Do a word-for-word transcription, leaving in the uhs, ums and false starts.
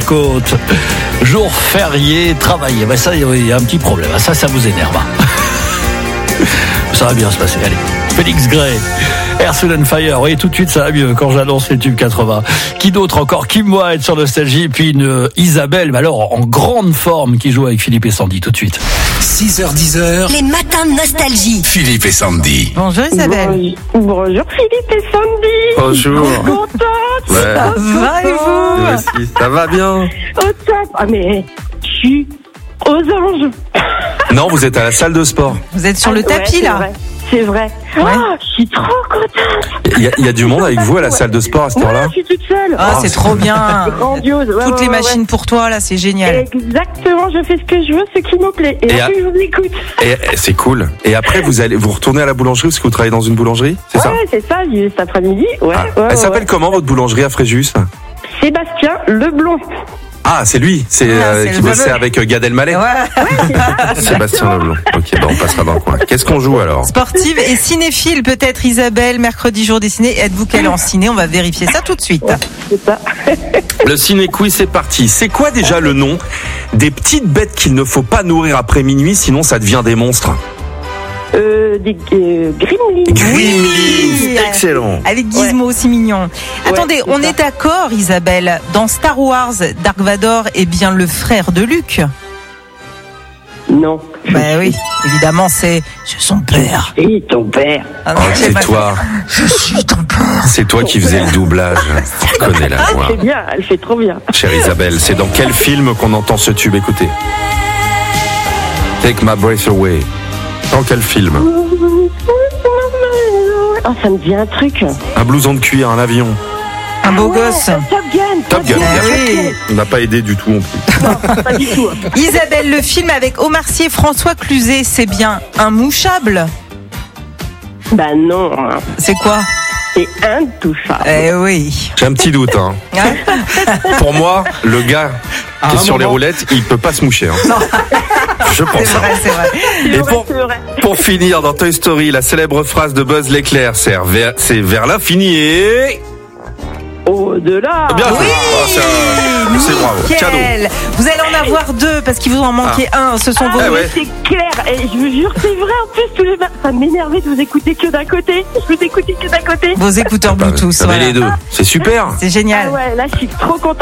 Pentecôte, jour férié, travaillé. Ben ça, il y a un petit problème. Ça, ça vous énerve. Ça va bien se passer. Allez, Félix Gray, Earth, Wind and Fire. Oui, tout de suite, ça va mieux quand j'annonce les tubes quatre-vingts. Qui d'autre encore? Kim Wilde sur Nostalgie. Puis une euh, Isabelle, mais alors en grande forme, qui joue avec Philippe et Sandy tout de suite. six heures dix heures. Les matins de Nostalgie. Philippe et Sandy. Bonjour Isabelle. Bonjour Philippe et Sandy. Bonjour. Je suis contente. Ouais. Ça va et vous? Moi aussi, ça va bien. Au top. Ah mais je suis aux anges. Non, vous êtes à la salle de sport. Vous êtes sur le Ouais, tapis c'est là. vrai. C'est vrai. Ouais. Oh, je suis trop contente. Il y, a- il y a du monde avec vous à la salle de sport à cette Non, heure-là? je suis toute seule. Ah, Oh, c'est trop bien. grandiose. Ouais, Toutes ouais, les ouais, machines pour toi là, c'est ouais. génial. Exactement, je fais ce que je veux, ce qui me plaît. Et, Et après, à- je vous écoute. Et, et c'est cool. Et après, vous allez vous retournez à la boulangerie parce que vous travaillez dans une boulangerie, c'est ça? Ouais, c'est ça, j'y vais cet après-midi. Ouais, Ah. ouais, Elle ouais, s'appelle ouais. comment votre boulangerie à Fréjus? Sébastien Leblond. Ah, c'est lui, c'est Ah, euh, c'est qui le bossait fameux. avec euh, Gad Elmaleh. Ouais. Sébastien Leblond. Ok, bah on passera dans le coin. Qu'est-ce qu'on joue alors? Sportive et cinéphile peut-être Isabelle, mercredi jour des ciné. Êtes-vous calée en ciné? On va vérifier ça tout de suite. C'est ça. Le ciné quiz, c'est parti. C'est quoi déjà le nom des petites bêtes qu'il ne faut pas nourrir après minuit, sinon ça devient des monstres? Euh, des euh, Gremlins. Gremlins, excellent. Avec Gizmo aussi mignon. Attendez, c'est on ça. est d'accord Isabelle, dans Star Wars, Dark Vador est bien le frère de Luke. Non. Bah oui, évidemment c'est c'est son père. Et ton père. Ah non, Oh, j'ai c'est pas- toi. Je suis ton père. C'est toi qui faisais le doublage. Tu connais la voix. C'est bien, elle fait trop bien. Chère Isabelle, c'est dans quel film qu'on entend ce tube? Écoutez. Take my breath away. Dans quel film? Oh, ça me dit un truc. Un blouson de cuir, un avion. Un beau Ouais, gosse. Top Gun. Top Gun, Ah bien oui. sûr. On n'a pas aidé du tout non plus. Non, pas du tout. Isabelle, le film avec Omar Sy et François Cluzet, c'est bien un mouchable? Bah non, hein. C'est quoi? C'est intouchable. Eh oui. J'ai un petit doute. Hein. Hein? Pour moi, le gars qui est sur les roulettes, il peut pas se moucher. Hein. Je C'est pense. hein. vrai, c'est vrai. C'est Et vrai, pour, c'est vrai. pour finir, dans Toy Story, la célèbre phrase de Buzz l'éclair, c'est vers, c'est vers l'infini et... Au-delà. Bien joué. Ah, c'est un- c'est bravo. Cadeau. Nickel. Vous allez en avoir deux parce qu'il vous en manquait un. Ce sont Ah, vos. Eh mais ouais. c'est clair. Et je vous jure, c'est vrai. En plus, tous les matins, ça m'énervait de vous écouter que d'un côté. Je vous écoutais que d'un côté. Vos écouteurs Bluetooth. Ça met voilà. les deux. C'est super. C'est génial. Ah ouais, là, je suis trop contente.